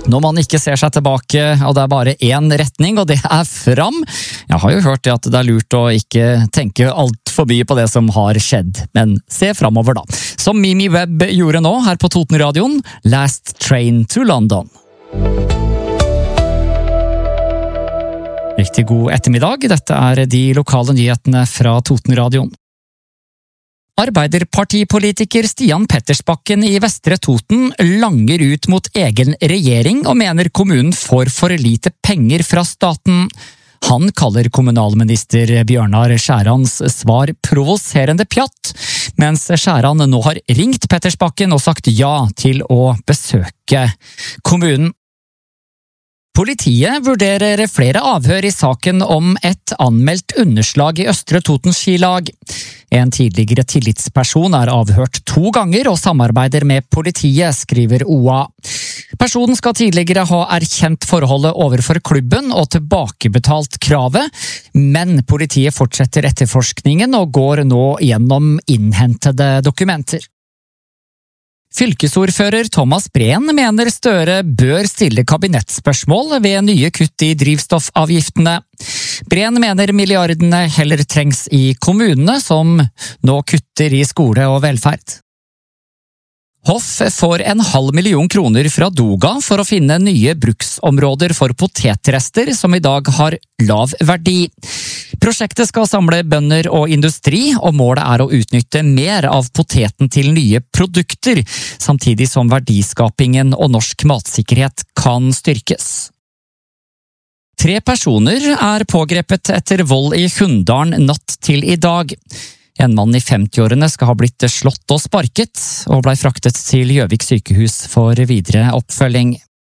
når man ikke ser seg tilbake, og det bare én retning, og det fram. Jeg har jo hørt det at det lurt å ikke tenke alt for mye på det som har skjedd, men se fremover da. Som Mimi Webb gjorde nå her på Totenradioen, Last Train to London. Riktig god ettermiddag, dette de lokale nyhetene fra Totenradioen. Arbeiderpartipolitiker Stian Pettersbakken i Vestre Toten langer ut mot egen regjering og mener kommunen får for lite penger fra staten. Han kaller kommunalminister Bjørnar Skjærans svar provoserende pjatt, mens Skjæran nå har ringt Pettersbakken og sagt ja til å besøke kommunen. Politiet vurderer flere avhør i saken om et anmeldt underslag i Østre Toten skilag. En tidligere tillitsperson avhørt 2 ganger og samarbeider med politiet, skriver OA. Personen skal tidligere ha erkjent forholdet overfor klubben og tilbakebetalt kravet, men politiet fortsetter etterforskningen og går nå gjennom innhentede dokumenter. Fylkesordfører Thomas Breen mener Støre bør stille kabinettspørsmål ved nye kutt i drivstoffavgiftene. Breen mener milliardene heller trengs i kommunene, som nå kutter i skole og velferd. Hoff får 500 000 kroner fra Doga for å finne nye bruksområder for potetrester som i dag har lav verdi. Prosjektet skal samle bønder og industri, og målet å utnytte mer av poteten til nye produkter, samtidig som verdiskapingen og norsk matsikkerhet kan styrkes. 3 personer pågrepet etter vold i Hunndalen natt til i dag. En mann i 50-årene skal ha blitt slått og sparket, og ble fraktet til Gjøvik sykehus for videre oppfølging.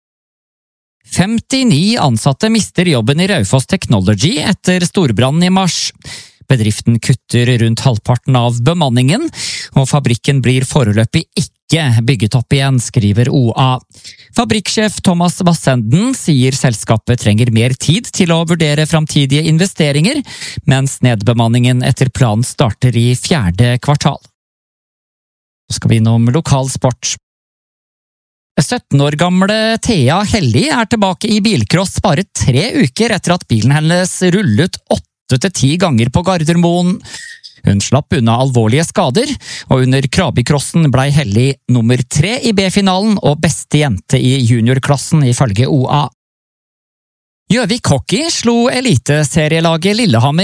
59 ansatte mister jobben i Raufoss Technology etter storbrannen i mars. Bedriften kutter rundt halvparten av bemanningen, og fabrikken blir foreløpig ikke bygget opp igjen, skriver OA. Fabrikksjef Thomas Vassenden sier selskapet trenger mer tid til å vurdere framtidige investeringer, mens nedbemanningen etter planen starter i 4. kvartal. Så skal vi innom lokal sport. 17 år gamle Thea Hellig tilbake i bilcross bare 3 uker etter at bilen hennes rullet 8-10 ganger på Gardermoen. Hun slapp unna alvorlige skader, og under Krabi-crossen ble Hellig nummer 3 i B-finalen og beste jente i juniorklassen ifølge OA. Gjøvik Hockey slo eliteserielaget Lillehammer